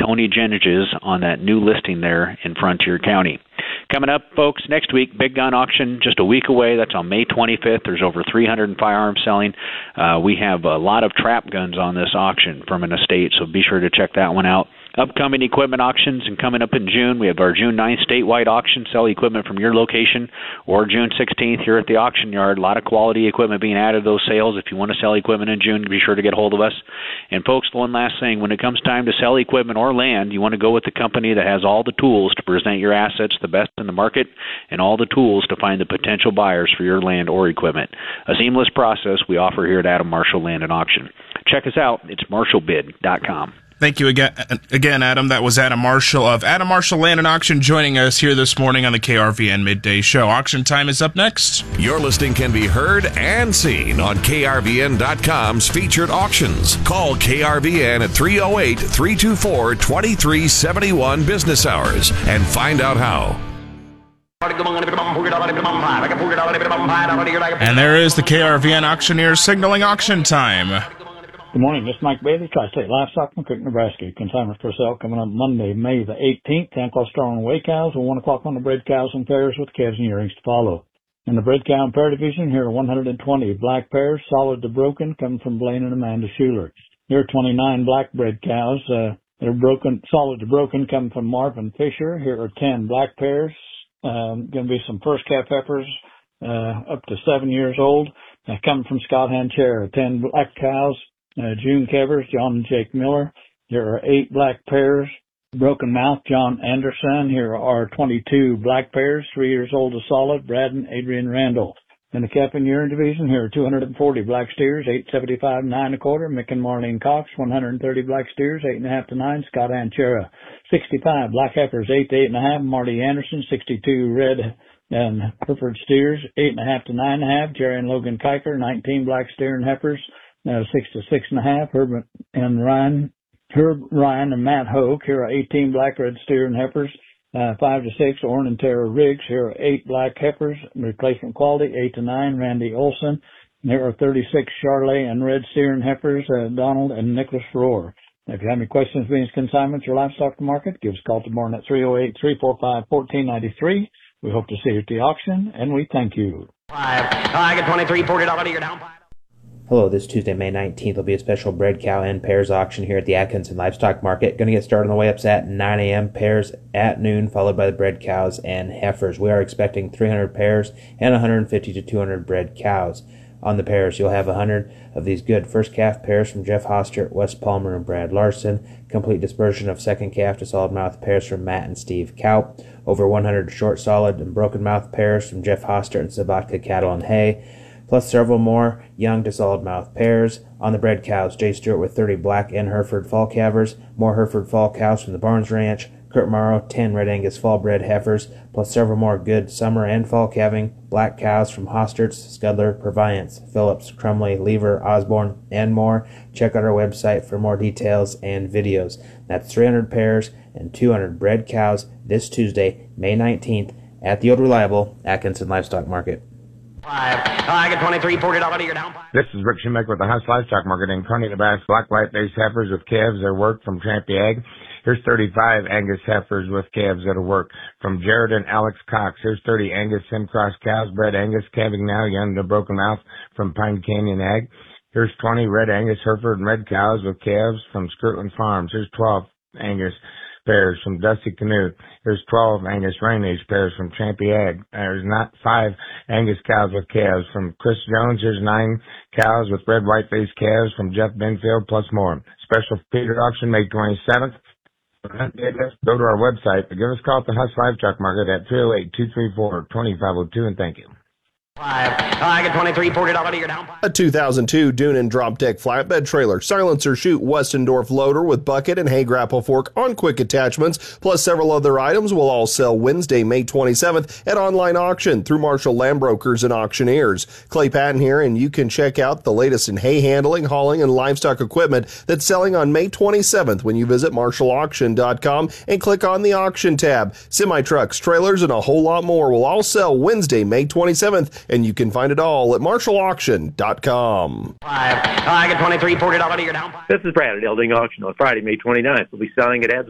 Tony Geniges on that new listing there in Frontier County. Coming up, folks, next week, Big Gun Auction, just a week away. That's on May 25th. There's over 300 firearms selling. We have a lot of trap guns on this auction from an estate, so be sure to check that one out. Upcoming equipment auctions, and coming up in June, we have our June 9th statewide auction. Sell equipment from your location, or June 16th here at the auction yard. A lot of quality equipment being added to those sales. If you want to sell equipment in June, be sure to get a hold of us. And folks, one last thing, when it comes time to sell equipment or land, you want to go with the company that has all the tools to present your assets the best in the market, and all the tools to find the potential buyers for your land or equipment. A seamless process we offer here at Adam Marshall Land and Auction. Check us out. It's marshallbid.com. Thank you again, Adam. That was Adam Marshall of Adam Marshall Land and Auction joining us here this morning on the KRVN Midday Show. Auction time is up next. Your listing can be heard and seen on KRVN.com's featured auctions. Call KRVN at 308-324-2371 business hours and find out how. And there is the KRVN Auctioneer signaling auction time. Good morning, this is Mike Bailey, Tri-State Livestock, McCook, Nebraska. Consignment for sale coming up Monday, May the 18th. 10 o'clock start on weigh cows, and 1 o'clock on the bred cows and pairs with calves and yearlings to follow. In the bred cow and pair division, here are 120 black pairs, solid to broken, coming from Blaine and Amanda Schuler. Here are 29 black bred cows that are broken, solid to broken, coming from Marvin Fisher. Here are 10 black pairs, going to be some first calf heifers up to 7 years old, coming from Scott Hanchera. 10 black cows. June Kevers, John and Jake Miller. There are 8 black pairs. Broken Mouth, John Anderson. Here are 22 black pairs, 3 years old to solid, Brad and Adrian Randall. In the calf and yearling division, here are 240 black steers, 875, 9 1/4. Mick and Marlene Cox, 130 black steers, 8.5 to 9, Scott Hanchera. 65 black heifers, 8 to 8.5, Marty Anderson. 62 red and Hereford steers, 8.5 to 9.5, Jerry and Logan Kiker. 19 black steer and heifers, 6 to 6.5, Herb Ryan and Matt Hoke. Here are 18 black red steer and heifers, 5 to 6, Orrin and Tara Riggs. Here are 8 black heifers, replacement quality, 8 to 9, Randy Olson. And here are 36 Charlet and red steer and heifers, Donald and Nicholas Rohr. If you have any questions being consignments or livestock to market, give us a call tomorrow at 308-345-1493. We hope to see you at the auction, and we thank you. I get $23, $40 you're down. Hello, this Tuesday, May 19th, will be a special bred cow and pairs auction here at the Atkinson Livestock Market. Going to get started on the way-ups at 9 a.m., pairs at noon, followed by the bred cows and heifers. We are expecting 300 pairs and 150 to 200 bred cows. On the pairs, you'll have 100 of these good first calf pairs from Jeff Hostert, Wes Palmer, and Brad Larson. Complete dispersion of second calf to solid mouth pairs from Matt and Steve Kaup. Over 100 short, solid, and broken mouth pairs from Jeff Hostert and Sabatka Cattle and Hay, plus several more young to solid mouth pairs. On the bred cows, Jay Stewart with 30 black and Hereford fall calvers, more Hereford fall cows from the Barnes Ranch, Kurt Morrow, 10 Red Angus fall bred heifers, plus several more good summer and fall calving black cows from Hostert's, Scudler, Proviance, Phillips, Crumley, Lever, Osborne, and more. Check out our website for more details and videos. That's 300 pairs and 200 bred cows this Tuesday, May 19th, at the old reliable Atkinson Livestock Market. I get $23, $40 you're down. This is Rick Schumacher with the Huss Livestock Market in Kearney, Nebraska. Black white-faced heifers with calves that work from Trampy Ag. Here's 35 Angus heifers with calves that'll work from Jared and Alex Cox. Here's 30 Angus Simcross cows, bred Angus, calving now, young to broken mouth from Pine Canyon Ag. Here's 20 red Angus Hereford and red cows with calves from Skirtland Farms. Here's 12 Angus pairs from Dusty Canoe. There's 12 Angus Range pairs from Trampy Ag. There's not 5 Angus cows with calves from Chris Jones. There's 9 cows with red white-faced calves from Jeff Benfield, plus more. Special feeder auction May 27th. Go to our website or give us a call at the Huss Livestock Market at 308-234-2502, and thank you. I get $23, $40 you're down. A 2002 Doonan drop deck flatbed trailer, silencer chute Westendorf loader with bucket and hay grapple fork on quick attachments, plus several other items will all sell Wednesday, May 27th at online auction through Marshall Land Brokers and Auctioneers. Clay Patton here, and you can check out the latest in hay handling, hauling, and livestock equipment that's selling on May 27th when you visit marshallauction.com and click on the auction tab. Semi-trucks, trailers, and a whole lot more will all sell Wednesday, May 27th, and you can find it all at marshallauction.com. I get $23, $40 you're down. This is Brad at Elding Auction on Friday, May 29th. We'll be selling at